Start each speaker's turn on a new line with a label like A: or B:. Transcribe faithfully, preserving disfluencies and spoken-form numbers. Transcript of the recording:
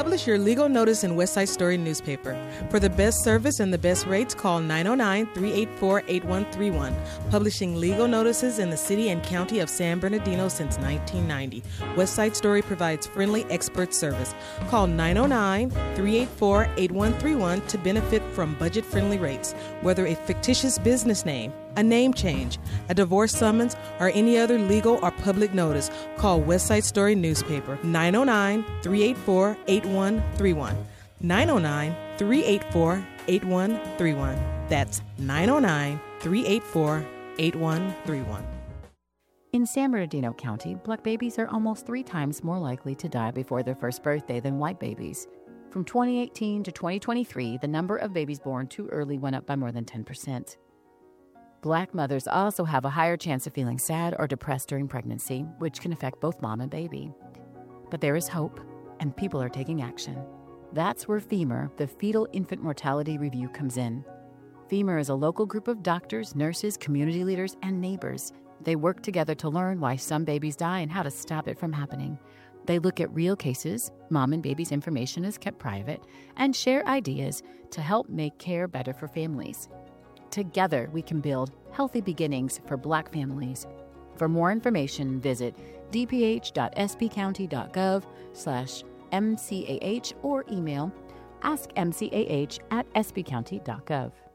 A: Publish your legal notice in West Side Story newspaper. For the best service and the best rates, call nine oh nine, three eight four, eight one three one. Publishing legal notices in the city and county of San Bernardino since nineteen ninety. West Side Story provides friendly expert service. Call nine oh nine, three eight four, eight one three one to benefit from budget-friendly rates. Whether a fictitious business name, a name change, a divorce summons, or any other legal or public notice, call West Side Story newspaper nine oh nine, three eight four, eight one three one. nine oh nine, three eight four, eight one three one. That's nine oh nine, three eight four, eight one three one.
B: In San Bernardino County, black babies are almost three times more likely to die before their first birthday than white babies. From twenty eighteen to twenty twenty-three, the number of babies born too early went up by more than ten percent. Black mothers also have a higher chance of feeling sad or depressed during pregnancy, which can affect both mom and baby. But there is hope, and people are taking action. That's where FEMUR, the Fetal Infant Mortality Review, comes in. FEMUR is a local group of doctors, nurses, community leaders, and neighbors. They work together to learn why some babies die and how to stop it from happening. They look at real cases, mom and baby's information is kept private, and share ideas to help make care better for families. Together, we can build healthy beginnings for black families. For more information, visit dph.spcounty.gov slash mcah or email askmcah at spcounty.gov.